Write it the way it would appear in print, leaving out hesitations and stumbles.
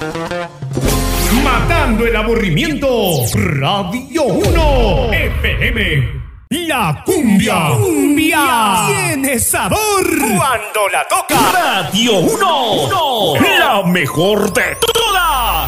Matando el aburrimiento. Radio 1 FM. La cumbia. Cumbia. Tiene sabor. Cuando la toca. Radio 1. La mejor de